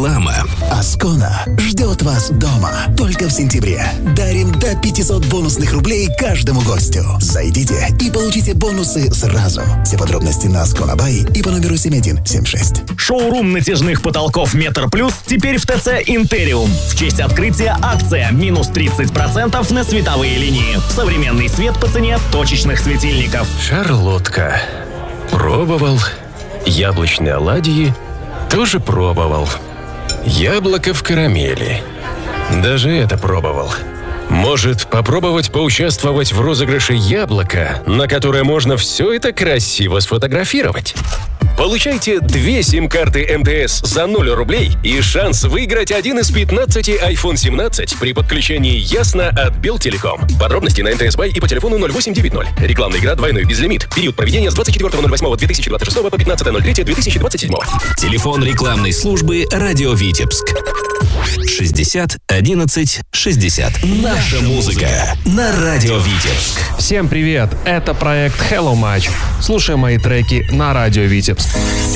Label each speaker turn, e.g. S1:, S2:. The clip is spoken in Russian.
S1: Реклама.
S2: Аскона ждет вас дома. Только в сентябре. Дарим до 500 бонусных рублей каждому гостю. Зайдите и получите бонусы сразу. Все подробности на Аскона Бай и по номеру 7176.
S3: Шоурум натяжных потолков Метр Плюс теперь в ТЦ Интериум. В честь открытия акция минус 30% на световые линии. Современный свет по цене точечных светильников.
S4: Шарлотка. Пробовал. Яблочные оладьи тоже пробовал. Яблоко в карамели. Даже это пробовал. Может, попробовать поучаствовать в розыгрыше яблока, на которое можно все это красиво сфотографировать? Получайте 2 сим-карты МТС за 0 рублей и шанс выиграть один из 15 iPhone 17 при подключении Ясно от Белтелеком. Подробности на МТС Бай и по телефону 0890. Рекламная игра двойной безлимит. Период проведения с 24.08.2026 по 15.03.2027.
S1: Телефон рекламной службы «Радио Витебск». 60 11 60. Наша музыка на Радио Витебск.
S5: Всем привет! Это проект Hello Match. Слушай мои треки на Радио Витебск.